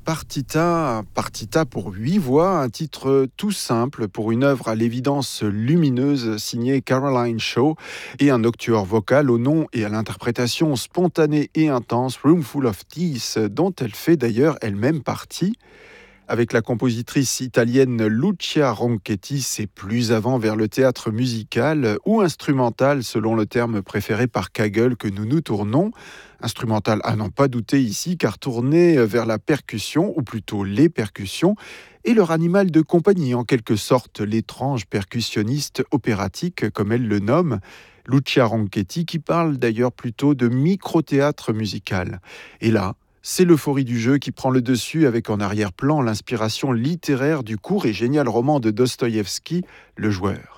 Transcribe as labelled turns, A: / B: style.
A: Partita pour 8 voix, un titre tout simple pour une œuvre à l'évidence lumineuse signée Caroline Shaw et un octuor vocal au nom et à l'interprétation spontanée et intense Room Full of Teeth, dont elle fait d'ailleurs elle-même partie. Avec la compositrice italienne Lucia Ronchetti, c'est plus avant vers le théâtre musical ou instrumental, selon le terme préféré par Kagel, que nous nous tournons. Instrumental à n'en pas douter ici, car tourné vers la percussion, ou plutôt les percussions, et leur animal de compagnie, en quelque sorte l'étrange percussionniste opératique, comme elle le nomme, Lucia Ronchetti, qui parle d'ailleurs plutôt de micro-théâtre musical. Et là, c'est l'euphorie du jeu qui prend le dessus avec en arrière-plan l'inspiration littéraire du court et génial roman de Dostoïevski, Le Joueur.